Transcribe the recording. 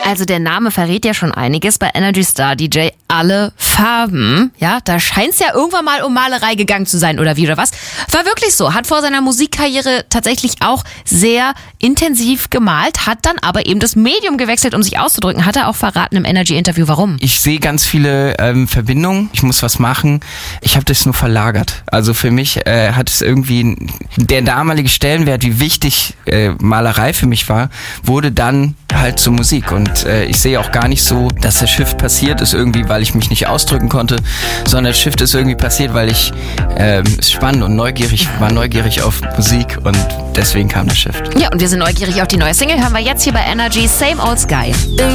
Also der Name verrät ja schon einiges bei Energy Star DJ. Alle Farben. Ja, da scheint es ja irgendwann mal um Malerei gegangen zu sein oder wie oder was. War wirklich so. Hat vor seiner Musikkarriere tatsächlich auch sehr intensiv gemalt, hat dann aber eben das Medium gewechselt, um sich auszudrücken. Hat er auch verraten im Energy-Interview, warum? Ich sehe ganz viele Verbindungen. Ich muss was machen. Ich habe das nur verlagert. Also für mich hat es irgendwie der damalige Stellenwert, wie wichtig Malerei für mich war, wurde dann halt zur Musik. Und ich sehe auch gar nicht so, dass der Shift passiert ist irgendwie, weil ich mich nicht ausdrücken konnte, sondern der Shift ist irgendwie passiert, weil ich spannend und neugierig auf Musik und deswegen kam der Shift. Ja, und wir sind neugierig auf die neue Single. Hören wir jetzt hier bei Energy Same Old Sky.